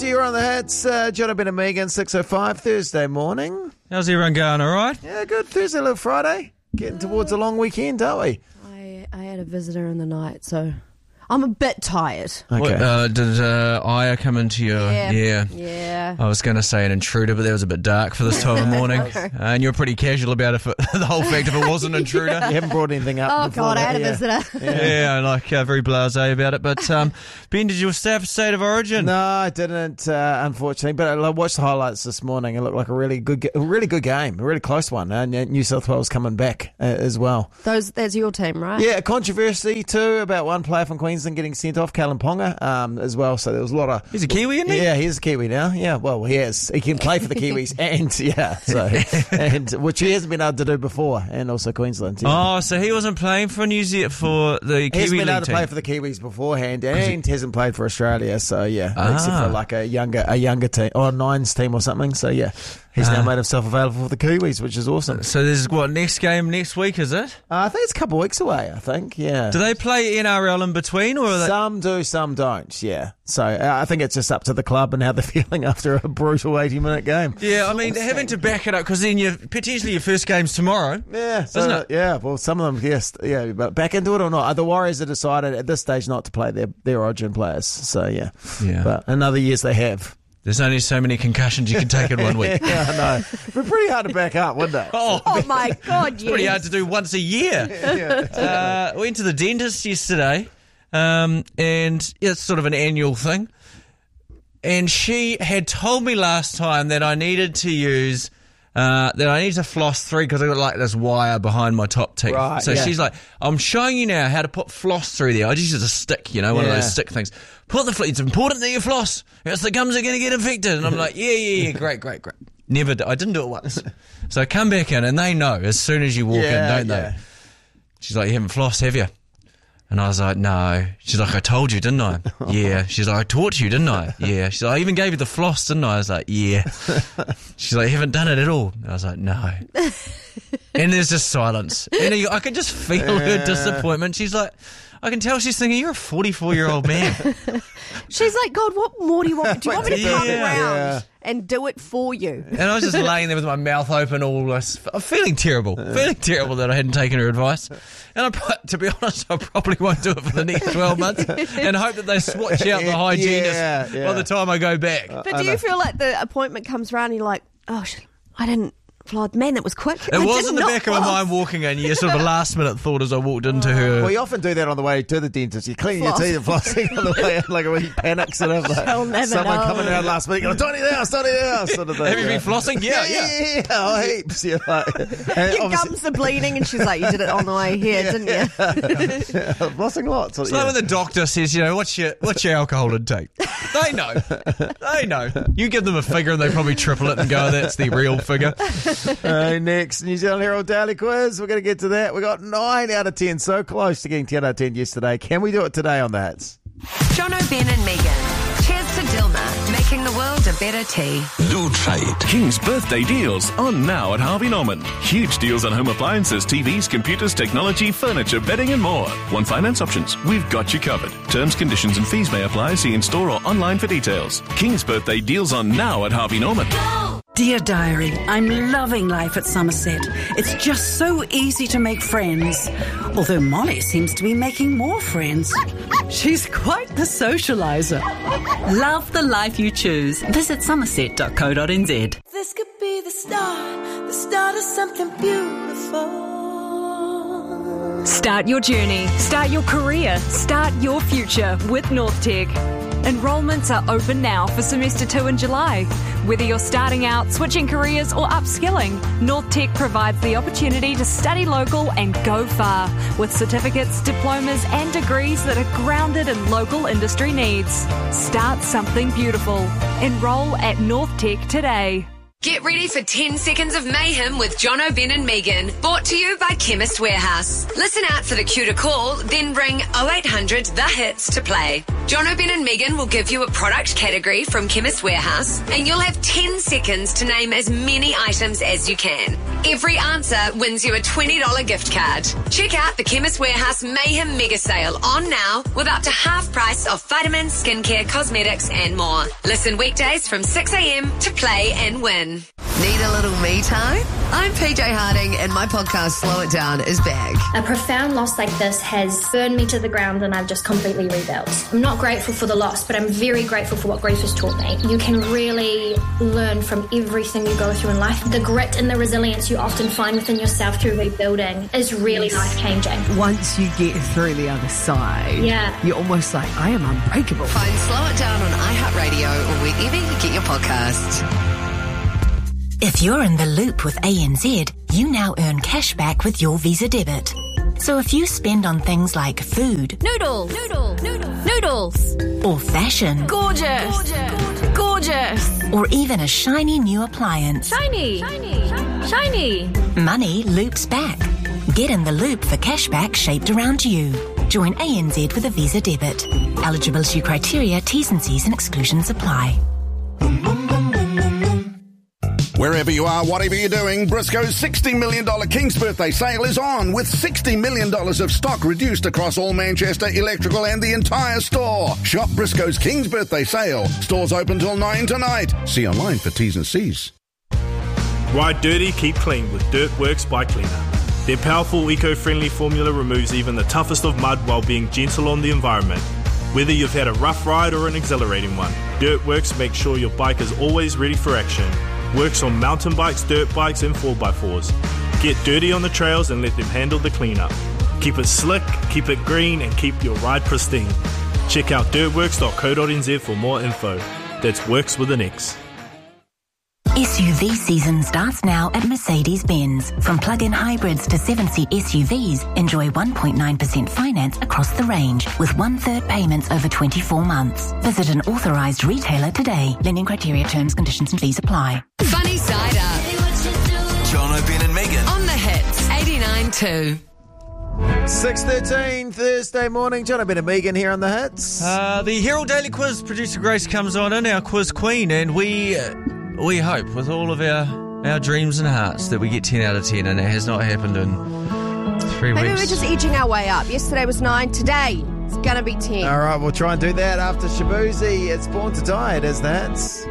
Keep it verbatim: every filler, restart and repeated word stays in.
You're on the hats, uh, Jonathan and Megan, six oh five, Thursday morning. How's everyone going, all right? Yeah, good. Thursday, little Friday. Getting towards a long weekend, aren't we? I, I had a visitor in the night, so I'm a bit tired. Okay. What, uh, did uh, Aya come into your... Yeah. yeah. Yeah. I was going to say an intruder, but that was a bit dark for this time of morning. uh, and you're pretty casual about it, the whole fact if it was an intruder. You haven't brought anything up Oh, before God, I that, had a yeah. visitor. Yeah, like uh, very blasé about it. But um, Ben, did you stay for State of Origin? No, I didn't, uh, unfortunately. But I watched the highlights this morning. It looked like a really good, a really good game, a really close one. Uh, New South Wales coming back uh, as well. Those, that's your team, right? Yeah, controversy too about one player from Queensland getting sent off, Callum Ponga, um, as well. So there was a lot of. He's a Kiwi, isn't he? Yeah, he's a Kiwi now. Yeah, well, he is. He can play for the Kiwis, and yeah, so and which he hasn't been able to do before, and also Queensland. Yeah. Oh, so he wasn't playing for New Zealand for the Kiwi He's been League able to team. play for the Kiwis beforehand, and he hasn't played for Australia. So yeah, Ah. except for like a younger, a younger team or nines team or something. So yeah, he's now Ah. made himself available for the Kiwis, which is awesome. So there's what, next game next week, is it? Uh, I think it's a couple of weeks away. I think, yeah. Do they play N R L in between, or are they? Some do, some don't. Yeah. So uh, I think it's just up to the club and how they're feeling after a brutal eighty-minute game. Yeah, I mean, having to back it up, because then you potentially your first game's tomorrow. Yeah, so, Isn't it? Yeah, well, some of them, yes, yeah, but back into it or not. The Warriors have decided at this stage not to play their, their Origin players. So yeah, Yeah. but in other years they have. There's only so many concussions you can take in one week. Yeah, I know. It'd be pretty hard to back up, wouldn't it? Oh, Oh, my God, yes. pretty hard to do once a year. Yeah. Uh, went to the dentist yesterday, um, and yeah, it's sort of an annual thing. And she had told me last time that I needed to use, uh, that I need to floss through because I got like this wire behind my top teeth. Right, so yeah. she's like, I'm showing you now how to put floss through there. I just use a stick, you know, one of Yeah. those stick things. Put the, fl- it's important that you floss, or else the gums are going to get infected. And I'm like, yeah, yeah, yeah, great, great, great. Never, do- I didn't do it once. So I come back in and they know as soon as you walk Yeah, in, don't yeah. they? She's like, you haven't flossed, have you? And I was like, no. She's like, I told you, didn't I? Yeah. She's like, I taught you, didn't I? Yeah. She's like, I even gave you the floss, didn't I? I was like, yeah. She's like, you haven't done it at all. I was like, no. And there's just silence. And I could just feel her disappointment. She's like, I can tell she's thinking, you're a forty-four-year-old man. She's like, God, what more do you want? Do you want me to come Yeah. around Yeah. and do it for you? And I was just laying there with my mouth open, all this. I'm feeling terrible. Feeling terrible that I hadn't taken her advice. And I, pro- to be honest, I probably won't do it for the next twelve months and hope that they swatch out the hygienist Yeah, yeah. by the time I go back. But do you feel like the appointment comes around and you're like, oh, sh- I didn't floss. Man, that was quick. It I was did in the not back of my floss. mind walking in. Yeah, sort of a last minute thought as I walked into her. Well, you often do that on the way to the dentist. You clean Floss. your teeth and flossing on the way out, like when you panic, sort of like She'll never someone know. coming out last week, going, Tony the house, Tony the house, sort of thing. Have you yeah. been flossing? Yeah, Yeah, yeah. yeah, yeah, oh, heaps. Yeah, like, and Your obviously- gums are bleeding, and she's like, you did it on the way here, didn't you? yeah, flossing lots. It's like when the doctor says, you know, what's your what's your alcohol intake? They know. They know. You give them a figure and they probably triple it and go, that's the real figure. Uh, next, New Zealand Herald Daily Quiz. We're going to get to that. We got nine out of ten. So close to getting ten out of ten yesterday. Can we do it today on the hats? Jono, Ben and Megan. Cheers to Dilma, making the world a better tea. Loot Crate. King's birthday deals on now at Harvey Norman. Huge deals on home appliances, T Vs, computers, technology, furniture, bedding and more. One finance options. We've got you covered. Terms, conditions and fees may apply. See in store or online for details. King's birthday deals on now at Harvey Norman. Dear Diary, I'm loving life at Somerset. It's just so easy to make friends. Although Molly seems to be making more friends. She's quite the socialiser. Love the life you choose. Visit somerset dot co dot n z. This could be the start, the start of something beautiful. Start your journey, start your career, start your future with NorthTech. Enrollments are open now for semester two in July. Whether you're starting out, switching careers or upskilling, NorthTech provides the opportunity to study local and go far with certificates, diplomas and degrees that are grounded in local industry needs. Start something beautiful. Enroll at NorthTech today. Get ready for ten seconds of mayhem with Jono, Ben and Megan. Brought to you by Chemist Warehouse. Listen out for the cue to call, then ring oh eight hundred the hits to play. Jono, Ben and Megan will give you a product category from Chemist Warehouse, and you'll have ten seconds to name as many items as you can. Every answer wins you a twenty dollars gift card. Check out the Chemist Warehouse Mayhem Mega Sale on now with up to half price off vitamins, skincare, cosmetics and more. Listen weekdays from six a.m. to play and win. Need a little me time? I'm P J Harding and my podcast Slow It Down is back. A profound loss like this has burned me to the ground and I've just completely rebuilt. I'm not grateful for the loss, but I'm very grateful for what grief has taught me. You can really learn from everything you go through in life. The grit and the resilience you often find within yourself through rebuilding is really yes. life-changing. Once you get through the other side, yeah. you're almost like, I am unbreakable. Find Slow It Down on iHeartRadio or wherever you get your podcasts. If you're in the loop with A N Z, you now earn cash back with your Visa debit. So if you spend on things like food, noodles, noodles, noodles, noodles, or fashion, gorgeous, gorgeous, gorgeous, or even a shiny new appliance, shiny, shiny, shiny, money loops back. Get in the loop for cashback shaped around you. Join A N Z with a Visa debit. Eligibility criteria, T's and C's and exclusions apply. Wherever you are, whatever you're doing, Briscoe's sixty million dollars King's Birthday sale is on, with sixty million dollars of stock reduced across all Manchester Electrical and the entire store. Shop Briscoe's King's Birthday sale. Stores open till nine tonight. See online for T's and C's. Ride dirty, keep clean with Dirt Works by Cleaner. Their powerful eco-friendly formula removes even the toughest of mud while being gentle on the environment. Whether you've had a rough ride or an exhilarating one, Dirt Works makes sure your bike is always ready for action. Works on mountain bikes, dirt bikes and four by fours. Get dirty on the trails and let them handle the cleanup. Keep it slick, keep it green and keep your ride pristine. Check out dirtworks dot co dot n z for more info. That's Works with an X. S U V season starts now at Mercedes-Benz. From plug-in hybrids to seven-seat S U Vs, enjoy one point nine percent finance across the range with one-third payments over twenty-four months. Visit an authorised retailer today. Lending criteria, terms, conditions and fees apply. Funny Side Up. Jono, Ben and Megan. On the hits, eighty-nine two. six thirteen Thursday morning. Jono, Ben and Megan here on the hits. Uh, the Herald Daily Quiz. Producer Grace comes on in, our quiz queen, and we... Uh, We hope, with all of our our dreams and hearts, that we get ten out of ten, and it has not happened in three Maybe weeks. we're just edging our way up. Yesterday was nine. Today it's going to be ten. All right, we'll try and do that after Shabuzi. It's Born to Die. It is the hits.